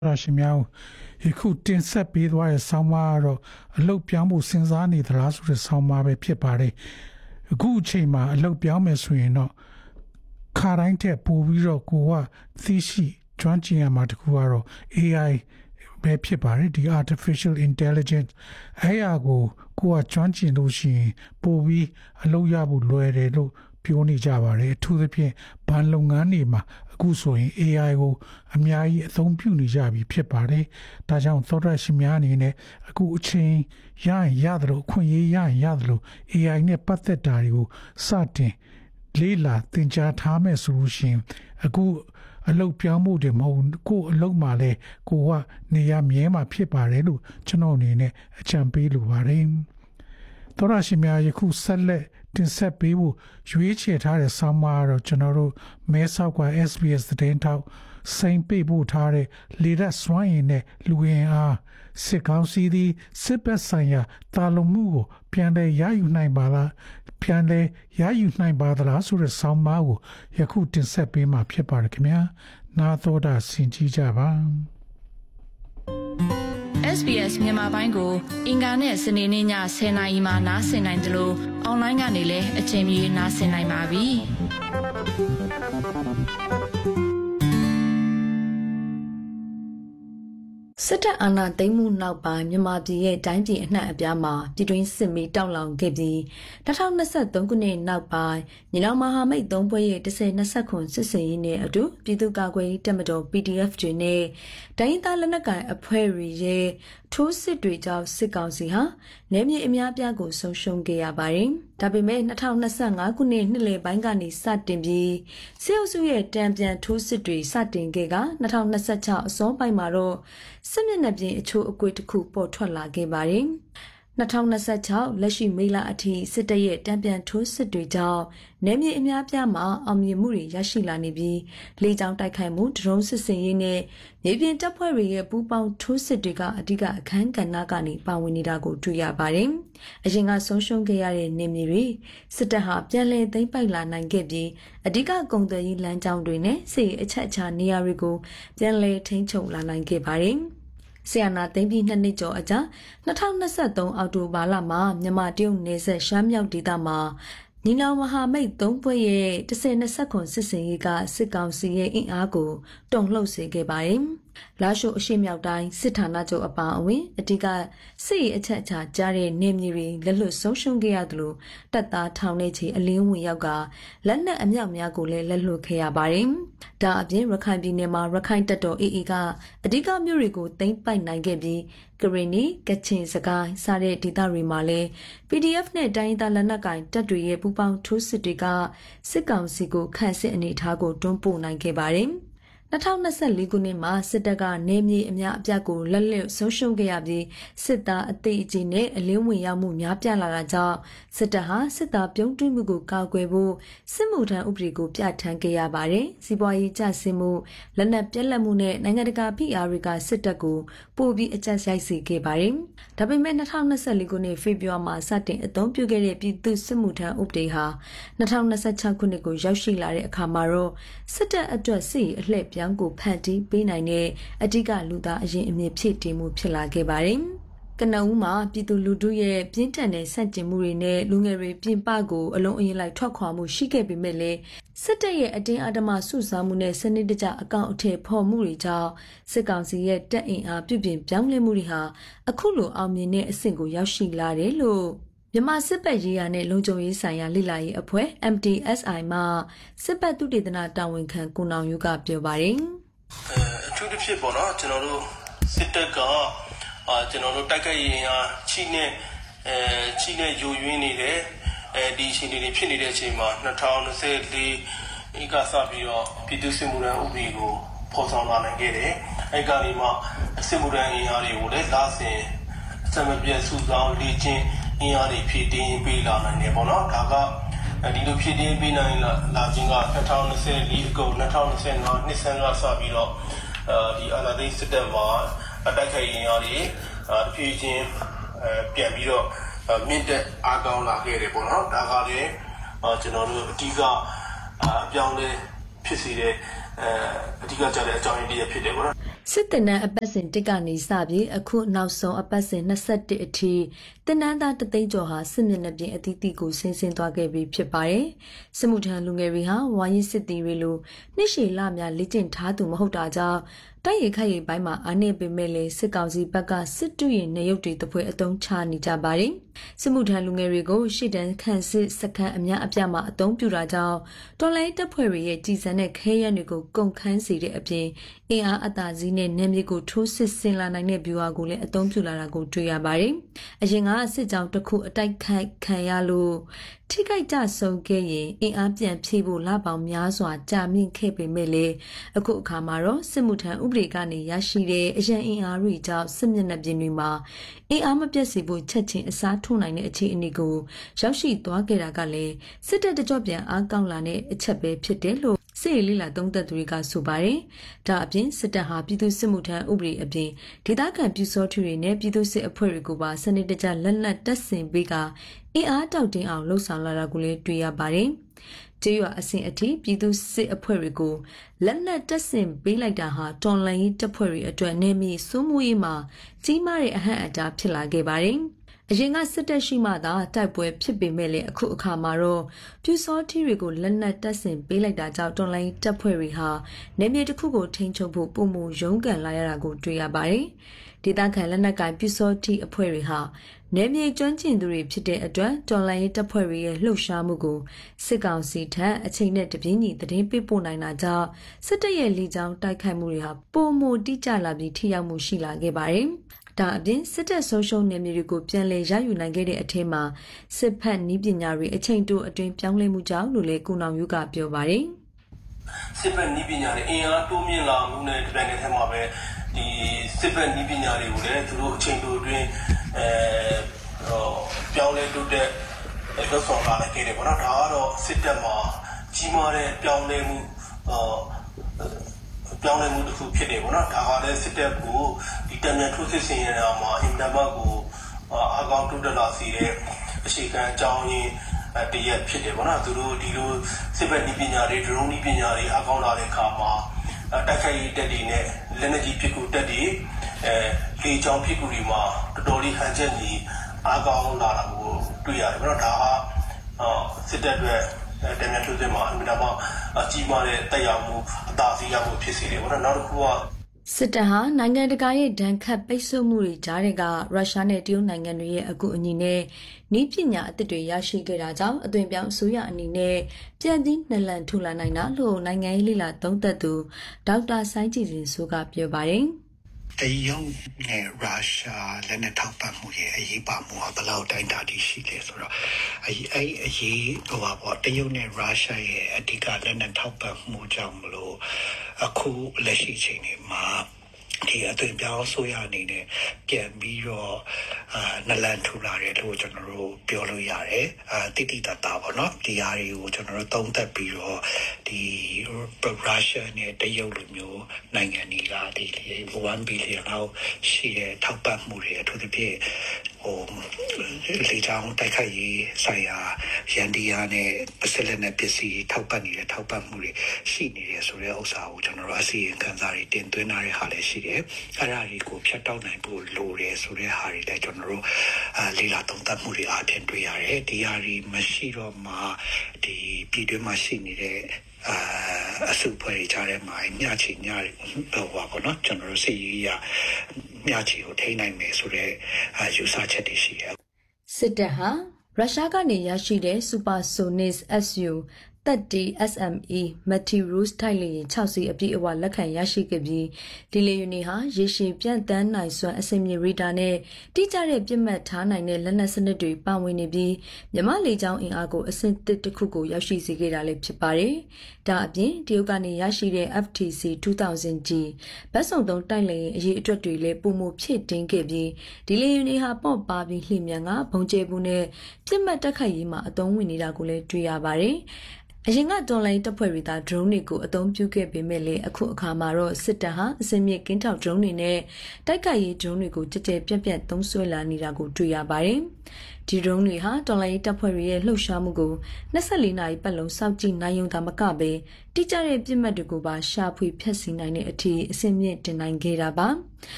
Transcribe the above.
ရာရှိများယခုတင်ဆက်ပေးသွားတဲ့ဆောင်းပါးကတော့အလုတ်ပြောင်းမှုစဉ်းစားနေသလားဆိုတဲ့ဆောင်းပါးပဲဖြစ်ပါတယ်အခုအချိန်မှာအလုတ်ပြောင်းမယ်ဆိုရင်တော့ခါတိုင်းထက်ပိုပြီးတော့ကိုကသိရှိကျွမ်းကျင်ရမှာတခုကတော့ AI ပဲဖြစ်ပါတယ်ဒီ artificial intelligence အဲ့ရကိုကကျွမ်းကျင်လို့ရှိရင်ပိုပြီးအလုပ်ရဖို့လွယ်တယ်လို့ပြောနေကြပါတယ်အထူးသဖြင့်ဘဏ်လုပ်ငန်းတွေမှာအခုဆိုရင် AI ကိုအများကြီးအသုံးပြုနေကြပြီဖြစ်ပါတယ်ဒါကြောင့်သောတရှင်များအနေနဲ့အခုအချိန်ရရင်ရတယ်လို့အခွင့်အရေးရရင်ရတယ်လို့ AI နဲ့ပတ်သက်တာတွေကိုစတင်လေးလာသင်ကြားထားမယ်ဆိုလို့ရှိရင်အခုအလုတ်ပြောင်းမှုတွေမဟုတ်ကိုအလုတ်မှာလဲကိုကနေရမြဲမှာဖြစ်ပါတယ်လို့ကျွန်တော်အနေနဲ့အကြံပေးလိုပါတယ်သောရရှိများယခုဆက်လက်တင်ဆက်ပေးဖို့ရွေးချယ်ထားတဲ့ဆောင်းပါးတော့ကျွန်တော်တို့မဲဆောက်က SBS သတင်းထောက်စိန်ပေးဖို့ထားတဲ့လေရက်စွမ်းရည်နဲ့လူဝင်အားစစ်ကောင်းစီးသည့်စစ်ဘက်ဆိုင်ရာတာလုံမှုကိုပြန်လည်ရယူနိုင်ပါလားပြန်လည်ရယူနိုင်ပါသလားဆိုတဲ့ဆောင်းပါးကိုယခုတင်ဆက်ပေးမှာဖြစ်ပါတယ်ခင်ဗျာနာတော်တာဆင်ကြကြပါ SBS မြန်မာပိုင်းကိုအင်ကာနဲ့စနေနေ့ည10:00နာရီမှနားဆင်နိုင်တယ်လို့အွန်လိုင်းကနေလည်းအချိန်မီနားဆင်နိုင်ပါပြီ။စစ်တပ်အာဏာသိမ်းမှုနောက်ပိုင်းမြန်မာပြည်ရဲ့တိုင်းပြည်အနှံ့အပြားမှာပြည်တွင်းစစ်မီးတောက်လောင်ခဲ့ပြီး2023ခုနှစ်နောက်ပိုင်းညီနောင်မဟာမိတ်3ဘွဲ့ရဲ့10-20စစ်စင်ရေးနဲ့အတူပြည်သူ့ကာကွယ်ရေးတပ်မတော် PDF တွေနဲ့တိုင်းသားလက်နက်ကိုင်အဖွဲ့တွေရဲ့ထိုးစစ်တွေကြောင့်စစ်ကောင်စီဟာနယ်မြေအများအပြားကိုဆုံးရှုံးခဲ့ရပါတယ်။ဒါပေမဲ့2025ခုနှစ်နှစ်လယ်ပိုင်းကနေစတင်ပြီးစစ်အုပ်စုရဲ့တံပြန်ထိုးစစ်တွေစတင်ခဲ့က2026အစောပိုင်းမှာတော့စစ်မျက်နှာပြင်အချို့အကွေ့တစ်ခုပေါ်ထွက်လာခဲ့ပါတယ်။2026လက်ရှိမေလအထိစစ်တပ်ရဲ့တံပြန်ထိုးစစ်တွေကြောင့်နယ်မြေအများပြားမှာအောင်မြင်မှုတွေရရှိလာနေပြီးလေကြောင်းတိုက်ခိုက်မှုဒရုန်းစစ်စင်ရေးနဲ့မြေပြင်တပ်ဖွဲ့တွေရဲ့ပူးပေါင်းထိုးစစ်တွေကအဓိကအခန်းကဏ္ဍကနေပါဝင်နေတာကိုတွေ့ရပါတယ်။အရင်ကဆုံးရှုံးခဲ့ရတဲ့နယ်မြေတွေစစ်တပ်ဟာပြန်လည်သိမ်းပိုက်လာနိုင်ခဲ့ပြီးအဓိကကုန်သွယ်ရေးလမ်းကြောင်းတွေနဲ့စစ်ရေးအချက်အခြာနေရာတွေကိုပြန်လည်ထိန်းချုပ်လာနိုင်ခဲ့ပါတယ်။ဆီယနာသိန်းပြည်2နှစ်ကျော်အကြာ2023အောက်တိုဘာလမှာမြန်မာတရုတ်နယ်စပ်ရှမ်းမြောက်ဒေသမှာညီနောင်မဟာမိတ်3ဘွဲ့ရဲ့10-20စစ်စင်ရေးကစစ်ကောင်စီရဲ့အင်အားကိုတုံ့လှုပ်စေခဲ့ပါတယ်။လာရှိုးအရှိမြောက်တိုင်းစစ်ဌာနချုပ်အပါအဝင်အဓိကစစ်ရေးအချက်အခြာကြားတဲ့နေမြေတွေလက်လွတ်ဆုံးရှုံးခဲ့ရသလိုတပ်သားထောင်နဲ့ချီအလင်းဝင်ရောက်ကလက်နက်အမြောက်များကိုလည်းလက်လွတ်ခဲ့ရပါတယ်။ဒါအပြင်ရခိုင်ပြည်နယ်မှာရခိုင်တပ်တော် AA ကအဓိကမြို့တွေကိုသိမ်းပိုက်နိုင်ခဲ့ပြီးကရင်နီကချင်စကိုင်းစတဲ့ဒေသတွေမှာလည်း PDF နဲ့တိုင်းဒေသလက်နက်ကိုင်တပ်တွေရဲ့ပူးပေါင်းထိုးစစ်တွေကစစ်ကောင်စီကိုခန့်စစ်အနေအထားကိုတွန်းပို့နိုင်ခဲ့ပါတယ်။2024ခုနှစ်မှာစစ်တပ်ကနေမြေအများအပြားကိုလက်လွတ်ဆုံးရှုံးခဲ့ရပြီးစစ်သားအသေးအကြီးနဲ့အလင်းဝင်ရောက်မှုများပြားလာတာကြောင့်စစ်တပ်ဟာစစ်သားပြုံးတွင်းမှုကိုကာကွယ်ဖို့စစ်မှုထမ်းဥပဒေကိုပြဋ္ဌာန်းခဲ့ရပါတယ်။စီးပွားရေးကျဆင်းမှုလက်နက်ပြက်လက်မှုနဲ့နိုင်ငံတကာဖိအားတွေကစစ်တပ်ကိုပိုပြီးအကျပ်ရိုက်စေခဲ့ပါတယ်။ဒါပေမဲ့2024ခုနှစ်ဖေဖော်ဝါရီမှာစတင်အသုံးပြုခဲ့တဲ့ပြည်သူ့စစ်မှုထမ်းဥပဒေဟာ2026ခုနှစ်ကိုရောက်ရှိလာတဲ့အခါမှာတော့စစ်တပ်အတွက်စစ်ရေးအလှည့်ပြောင်းကိုဖန်တီးပေးနိုင်တဲ့အဓိကလူသားအရင်အမြင့်ဖြည့်တင်မှုဖြစ်လာခဲ့ပါတယ်။ကနဦးမှာပြည်သူလူထုရဲ့ပြင်းထန်တဲ့ဆန့်ကျင်မှုတွေနဲ့လူငယ်တွေပြင်ပကိုအလုံးအရင်လိုက်ထွက်ခွာမှုရှိခဲ့ပေမဲ့လည်းစစ်တပ်ရဲ့အတင်းအဓမ္မစုဆောင်းမှုနဲ့စနစ်တကျအကောင့်အထည်ဖော်မှုတွေကြောင့်စစ်ကောင်စီရဲ့တပ်အင်အားပြုပြင်ပြောင်းလဲမှုတွေဟာအခုလိုအောင်မြင်တဲ့အဆင့်ကိုရောက်ရှိလာတယ်လို့မြန်မာစစ်ပတ်ရေးရာနဲ့လုံခြုံရေးဆိုင်ရာလေ့လာရေးအဖွဲ့ MTSI မှစစ်ပတ်သုတေသနတာဝန်ခံကိုနောင်ယူကပြောပါတယ်အထူးသဖြင့်ပေါ့နော်ကျွန်တော်တို့စစ်တပ်ကကျွန်တော်တို့တိုက်ခိုက်ရင်ချိနဲ့ယိုယွင်းနေတယ်ဒီအချိန်တွေဖြစ်နေတဲ့အချိန်မှာ2024ကစပြီးတော့ပြည်သူ့စစ်မှုထမ်းဥပဒေကိုဖော်ဆောင်လာနိုင်ခဲ့တယ်အဲ့ကနေမှစစ်မှုထမ်းအင်အားတွေကိုလည်းလာစဉ်စမပြတ်စုဆောင်လေ့ကျင့်အင်အားတွေဖြည့်တင်းပေးလာနိုင်တယ်ပေါ့နော်ဒါကဒီလိုဖြည့်တင်းပေးနိုင်လာခြင်းက2024အကုန်2025နှစ်ဆန်းကစပြီးတော့ဒီအာဏာသိမ်းစစ်တပ်မှာအတိုက်ခိုက်ရင်အားတွေတဖြည်းချင်းပြန်ပြီးတော့မြင့်တက်အားကောင်းလာခဲ့တယ်ပေါ့နော်ဒါကလည်းကျွန်တော်တို့အဓိကအပြောင်းလဲဖြစ်စေတဲ့အဓိကကြတဲ့အကြောင်းရင်းတစ်ရပ်ဖြစ်တယ်ပေါ့နော်စစ်တပ်နဲ့အပတ်စဉ်တစ်ကနေစပြီးအခုနောက်ဆုံးအပတ်စဉ်21အထိတင်နန်းသားတသိန်းကျော်ဟာစစ်မျက်နှာပြင်အသီးသီးကိုဆင်းဆင်းသွားခဲ့ပြီးဖြစ်ပါတယ်။စစ်မှုထမ်းလူငယ်တွေဟာဝါရင်စစ်တီတွေလိုနှစ်ရှည်လများလေ့ကျင့်ထားသူမဟုတ်တာကြောင့်တိုက်ရိုက်ခိုက်ရိုက်ပိုင်းမှာအားနည်းပေမဲ့လည်းစစ်ကောင်စီဘက်ကစစ်တူရင်နေရုပ်တွေတပွဲအတုံးချနေကြပါတယ်။စစ်မှုထမ်းလူငယ်တွေကိုရှေ့တန်းခန့်စစ်စခန်းအများအပြားမှာအတုံးပြတာကြောင့်တော်လိုင်းတပ်ဖွဲ့တွေရဲ့ကြည်စံတဲ့ခဲယမ်းတွေကိုကုန်ခန်းစေတဲ့အပြင်အင်အားအသာစီးနဲ့နေမြေကိုထိုးစစ်ဆင်လာနိုင်တဲ့ဗျူဟာကိုလည်းအသုံးပြုလာတာကိုတွေ့ရပါတယ်။အရင်ကစစ်ကြောင်းတစ်ခုအတိုက်ခိုက်ခံရလို့ထိခိုက်ကြဆုံးခဲ့ရင်အင်အားပြန်ဖြည့်ဖို့လပေါင်းများစွာကြာမြင့်ခဲ့ပေမဲ့လည်းအခုအခါမှာတော့စစ်မှုထမ်းဥပဒေကနေရရှိတဲ့အရန်အင်အားတွေကြောင့်စစ်မျက်နှာပြင်တွေမှာအင်အားမပြတ်စေဖို့ချက်ချင်းအစားထိုးနိုင်တဲ့အခြေအနေကိုရောက်ရှိသွားခဲ့တာကလည်းစစ်တပ်တကြော့ပြန်အားကောင်းလာတဲ့အချက်ပဲဖြစ်တယ်လို့စစ်ရေးလိလာသုံးသက်သူတွေကဆိုပါတယ်။ဒါအပြင်စစ်တပ်ဟာပြည်သူစစ်မှုထမ်းဥပဒေအပြင်ဒေသခံပြည်စောထူတွေနဲ့ပြည်သူစစ်အဖွဲ့တွေကိုပါစနစ်တကျလက်နက်တပ်ဆင်ပေးကအင်အားတောက်တင်းအောင်လှုံ့ဆော်လာတာကိုလည်းတွေ့ရပါတယ်။ကျေးရွာအဆင့်အထိပြည်သူစစ်အဖွဲ့တွေကိုလက်နက်တပ်ဆင်ပေးလိုက်တာဟာတော်လှန်ရေးတပ်ဖွဲ့တွေအတွက်နေမီစိုးမိုးရေးမှာကြီးမားတဲ့အဟန့်အတားဖြစ်လာခဲ့ပါတယ်။အရင်ကစစ်တပ်ရှိမှသာတိုက်ပွဲဖြစ်ပေမဲ့လည်းအခုအခါမှာတော့ပြူစောထီတွေကိုလက်နက်တပ်ဆင်ပေးလိုက်တာကြောင့်တော်လိုင်းတပ်ဖွဲ့တွေဟာနေမြေတစ်ခုကိုထိန်းချုပ်ဖို့ပုံမရုံးကန်လာရတာကိုတွေ့ရပါတယ်။ဒေသခံလက်နက်ကိုင်ပြူစောထီအဖွဲ့တွေဟာနေမြေကျွမ်းကျင်သူတွေဖြစ်တဲ့အတွက်တော်လိုင်းတပ်ဖွဲ့တွေရဲ့လှုပ်ရှားမှုကိုစစ်ကောင်စီထံအချိန်နဲ့တပြေးညီသတင်းပေးပို့နိုင်တာကြောင့်စစ်တပ်ရဲ့လေကြောင်းတိုက်ခိုက်မှုတွေဟာပုံမတိကျလာပြီးထိရောက်မှုရှိလာခဲ့ပါတယ်။ဒါအပြင်စစ်တပ်ဆုံးရှုံးနေမျိုးတွေကိုပြန်လည်ရယူနိုင်ခဲ့တဲ့အထက်မှာစစ်ဖက်နည်းပညာတွေအချိန်တိုအတွင်းပြောင်းလဲမှုကြောင့်လို့လည်းကုနောင်ယူကပြောပါတယ်။စစ်ဖက်နည်းပညာတွေအင်အားတိုးမြင့်လာမှုနဲ့ဒီပိုင်းထဲမှာပဲဒီစစ်ဖက်နည်းပညာတွေကိုလည်းသူတို့အချိန်တိုအတွင်းပြောင်းလဲတိုးတက်လုပ်ဆောင်လာနိုင်ခဲ့တယ်ပေါ့နော်။ဒါကတော့စစ်တပ်မှာကြီးမားတဲ့ပြောင်းလဲမှုတစ်ခုဖြစ်တယ်ပေါ့နော်ဒါကလည်းစစ်တပ်ကိုဒီတံမြန်ထိုးစစ်ဆင်ရတာမှာအင်တာမတ်ကိုအကောင်တိုးတက်လာစေတဲ့အခြေခံအကြောင်းရင်းတရက်ဖြစ်တယ်ပေါ့နော်သူတို့ဒီလိုစစ်ဘက်နည်းပညာတွေဒရုန်းနည်းပညာတွေအကောင်လာတဲ့အခါမှာတိုက်ခိုက်ရေးတပ်တွေနဲ့လက်နက်ကြီးပစ်ကူတပ်တွေလေကြောင်းပစ်ကူတွေမှာတော်တော်လေးဟန်ချက်ကြီးအကောင်လာတာကိုတွေ့ရတယ်ပေါ့နော်ဒါကစစ်တပ်အတွက်တမန်ထိုးတဲ့မှာအမြဲတမ်းကြီးမားတဲ့တက်ရောက်မှုအသာစီးရမှုဖြစ်စေတယ်ပေါ့နော်နောက်တစ်ခုကစစ်တပ်ဟာနိုင်ငံတကာရဲ့ဒဏ်ခတ်ပိတ်ဆို့မှုတွေကြားတဲ့ကရုရှားနဲ့တရုတ်နိုင်ငံတွေရဲ့အကူအညီနဲ့နည်းပညာအသစ်တွေရရှိခဲ့တာကြောင့်အသွင်ပြောင်းအစိုးရအနေနဲ့ပြန်ပြီးနှလန်ထူလာနိုင်တာလို့နိုင်ငံရေးလိလာသုံးသပ်သူဒေါက်တာဆိုင်းကြည်စင်ဆိုကပြောပါတယ်တရုတ်နဲ့ရုရှားလက်နက်ထောက်ပံ့မှုရဲ့အရေးပါမှုကဘယ်လောက်တိုင်းတာတည်ရှိလဲဆိုတော့တရုတ်နဲ့ရုရှားရဲ့အဓိကလက်နက်ထောက်ပံ့မှုကြောင့်မလို့အခုလက်ရှိအချိန်မှာဒီအသွင်ပြောင်းဆိုရအနေနဲ့ပြန်ပြီးတော့နလန်ထူလာတယ်လို့ကျွန်တော်တို့ပြောလို့ရတယ်တိတိတတ်တာပေါ့နော်ဒီဟာတွေကိုကျွန်တော်တို့သုံးသပ်ပြီးတော့ဒီရုရှားနဲ့တရုတ်လိုမျိုးနိုင်ငံတွေကဒီ1 billion လောက်ရှိတဲ့ထောက်ပံ့မှုတွေအထူးသဖြင့်လေကြောင်းတိုက်ခိုက်ရေးဆိုင်ရာရန်ဒီယာနဲ့ပစလက်နဲ့ပစ္စည်းထောက်ပံ့နေတဲ့ထောက်ပံ့မှုတွေရှိနေတယ်ဆိုတဲ့ဥစ္စာကိုကျွန်တော်တို့အစီရင်ခံစာတွေတင်သွင်းထားတဲ့ဟာလည်းရှိတယ်အဲ့ဒါတွေကိုဖြတ်တောက်နိုင်ဖို့လိုတယ်ဆိုတဲ့ဟာတွေလည်းကျွန်တော်တို့လေ့လာသုံးသပ်မှုတွေအပြင်တွေ့ရတယ်ဒီဟာတွေမရှိတော့မှဒီပြည်တွင်းမှာရှိနေတဲ့အစုဖွဲ့ကြတဲ့မှာညချီညတော့ပေါ့နော်ကျွန်တော်တို့စီရီရညချီကိုထိန်းနိုင်မယ်ဆိုတဲ့ယူဆချက်တွေရှိတယ်စစ်တပ်ဟာရုရှားကနေရရှိတဲ့ Supersonic Su 30 SME Materials ထိုက်လေရင်6စီအပြည့်အဝလက်ခံရရှိခဲ့ပြီးဒီလေယာဉ်တွေဟာရေရှည်ပြန့်တန်းနိုင်စွမ်းအစင်မြေရီတာနဲ့တိကျတဲ့ပြစ်မှတ်ထားနိုင်တဲ့လက်နက်စနစ်တွေပါဝင်နေပြီးမြမလေကြောင်းအင်အားကိုအဆင့်တစ်ခုကိုရောက်ရှိစေခဲ့တာလည်းဖြစ်ပါတယ်။ဒါအပြင်တရုတ်ကနေရရှိတဲ့ FTC 2000G ဘတ်စုံသုံးတိုက်လေရင်အရေးအတွက်တွေလည်းပုံမဖြည့်တင်းခဲ့ပြီးဒီလေယာဉ်တွေဟာပေါ့ပါပြီးလှည့်မြန်ကဘုံကျဲမှုနဲ့ပြစ်မှတ်တက်ခိုက်ရေးမှာအသုံးဝင်နေတာကိုလည်းတွေ့ရပါတယ်။အရင်ကတွန်လိုင်းတပ်ဖွဲ့တွေသာ drone တွေကိုအသုံးပြုခဲ့ပေမဲ့လည်းအခုအခါမှာတော့စစ်တပ်ဟာအစင်းမြင့်ကင်းထောက် drone တွေနဲ့တိုက်ခိုက်ရေး drone တွေကိုကြကြပြန့်ပြန့်သုံးစွဲလာနေတာကိုတွေ့ရပါတယ်။ဒီ drone တွေဟာတွန်လိုင်းတပ်ဖွဲ့တွေရဲ့လှုပ်ရှားမှုကို24နာရီပတ်လုံးစောင့်ကြည့်နိုင်ရုံသာမကဘဲတိကျတဲ့ပြစ်မှတ်တွေကိုပါရှာဖွေဖျက်ဆီးနိုင်တဲ့အထိအစင်းမြင့်တင်နိုင်ခဲ့တာပါ။